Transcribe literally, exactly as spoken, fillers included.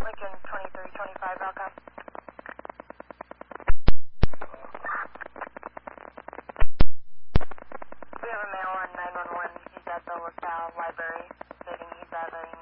Lincoln twenty-three twenty-five, welcome. We have a male on nine one one. He's at the LaSalle Library, stating he's having